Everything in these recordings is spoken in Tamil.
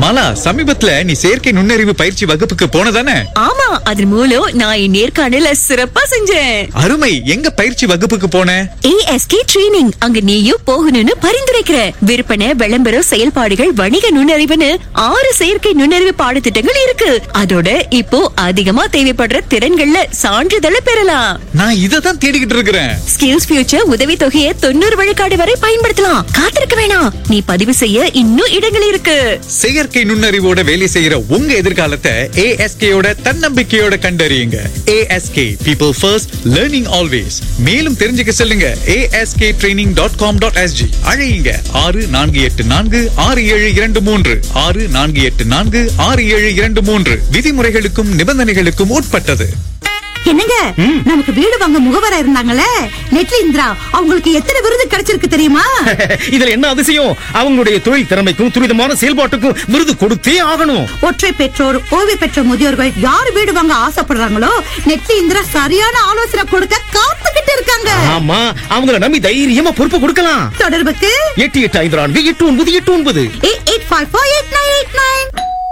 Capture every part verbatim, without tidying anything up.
மாலா, சமீபத்துல நீ செயற்கை நுண்ணறிவு பயிற்சி வகுப்புக்கு போனதானே? ஆமா, அதன் மூலம் நான் என் நேர்காணல சிறப்பா செஞ்சேன். அருமை. எங்க பயிற்சி வகுப்புக்கு போன? ASK training. அங்க நீயும் போகணும்னு பரிந்துரைக்கிற. விற்பனை, விளம்பரம், செயல்பாடுகள், வணிக நுண்ணறிவுன்னு ஆறு செயற்கை நுண்ணறிவு பாடத்திட்டங்கள் இருக்கு. அதோட இப்போ அதிகமா தேவைப்படுற திறன்கள்ல சான்றிதழை பெறலாம். நான் இததான் தேடிக்கிட்டு இருக்கிறேன். ஸ்கில்ஸ் ஃபியூச்சர் உதவி தொகையை தொண்ணூறு விழுக்காடு வரை பயன்படுத்தலாம். காத்திருக்க வேணாம், நீ பதிவு செய்ய இன்னும் இடங்கள் இருக்கு. செயற்கை நுண்ணறிவோட வேலை செய்யற உங்க எதிர்காலத்தை ஏஎஸ்கேயோட தன்னம்பிக்கையோட கண்டறியுங்க. ASK, people first, learning always. மேலும் தெரிஞ்சுக்க செல்லுங்க ASK training dot com dot SG. அழையுங்க ஆறு நான்கு எட்டு நான்கு ஆறு ஏழு இரண்டு மூன்று ஆறு நான்கு எட்டு நான்கு ஆறு ஏழு இரண்டு மூன்று. விதிமுறைகளுக்கும் நிபந்தனைகளுக்கும் உட்பட்டது. என்னங்க, நமக்கு வீடு வாங்க முகவரா இருந்தாங்களே நெட்லி இந்திரா, அவங்களுக்கு எத்தனை விருது கிடைச்சிருக்கு தெரியுமா? இதுல என்ன அதிசயம்? அவங்களுடைய தொழில் திறமைக்கும் துரிதமான செயல்பாட்டுக்கும் விருது கொடுத்தே ஆகணும். ஒற்றை பெற்றோர், ஓய்வு பெற்ற முதியோர்கள் யார் வீடு வாங்க ஆசைப்படுறாங்களோ நெட்லி இந்திரா சரியான ஆலோசனை கொடுக்க காத்துக்கிட்டு இருக்காங்க. ஆமா, அவங்கள நம்பி தைரியமா பொறுப்பு கொடுக்கலாம். தொடர்புக்கு எட்டு எட்டு ஐந்து நான்கு எட்டு ஒன்பது எட்டு ஒன்பது eight eight five four eight nine eight nine.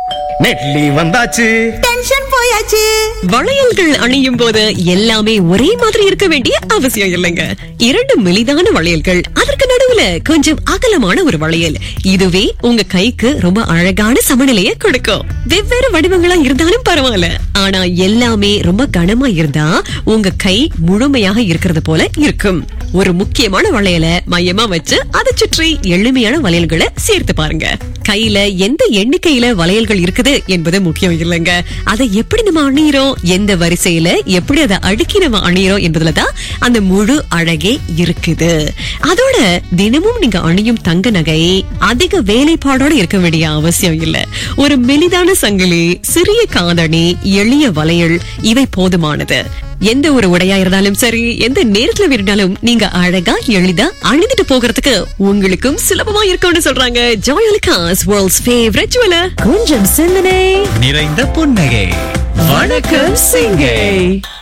நெட்லி வந்தாச்சு. டென்ஷன் போயாச்சு. வளையல்கள் அணியும் போது எல்லாமே ஒரே மாதிரி இருக்க வேண்டிய அவசியம் இல்லைங்க. இரண்டு மெலிதான வளையல்கள், அதற்கு நடுவுல கொஞ்சம் அகலமான ஒரு வளையல், இதுவே உங்க கைக்கு ரொம்ப அழகான சமநிலையை கொடுக்கும். வெவ்வேறு வடிவங்களா இருந்தாலும் பரவாயில்ல, ஆனா எல்லாமே ரொம்ப கனமா இருந்தா உங்க கை முழுமையாக இருக்கிறது போல இருக்கும். ஒரு முக்கியமான வளையலை மையமா வச்சு அதை சுற்றி எளிமையான வளையல்களை சேர்த்து பாருங்க. கையில எந்த எண்ணிக்கையில வளையல்கள் இருக்குது என்பது முக்கியம் இல்லைங்க. அதை எப்படி நம்ம அணியிறோம், எந்த வரிசையில எப்படி அதை அடுக்கி நம்ம அணியிறோம் என்பதுலதான் அந்த முழு அழகே இருக்குது. அதோட தினமும் நீங்க அணியும் தங்க நகை அதிக வேலைப்பாடோட இருக்க வேண்டிய அவசியம் இல்ல. ஒரு மெலிதான சங்கிலி, சிறிய காதணி, எளிய வளையல், இவை போதுமானது. எந்த ஒரு உடையா இருந்தாலும் சரி, எந்த நேரத்துல வேணும்னாலும் நீங்க அழகா எளிதா அணிந்துட்டு போகிறதுக்கு உங்களுக்கும் சுலபமா இருக்கும்னு சொல்றாங்க ஜாயலுகாஸ், வேர்ல்ட்ஸ் ஃபேவரட் ஜுவலர். கொஞ்சம் சிந்தனை நிறைந்த புன்னகை. வணக்கம் சிங்கை.